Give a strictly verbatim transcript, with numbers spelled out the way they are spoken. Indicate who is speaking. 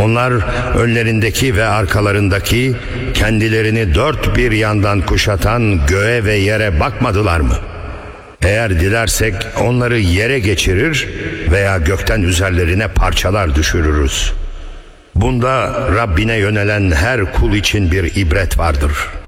Speaker 1: Onlar önlerindeki ve arkalarındaki, kendilerini dört bir yandan kuşatan göğe ve yere bakmadılar mı? Eğer dilersek onları yere geçirir veya gökten üzerlerine parçalar düşürürüz. Bunda Rabbine yönelen her kul için bir ibret vardır.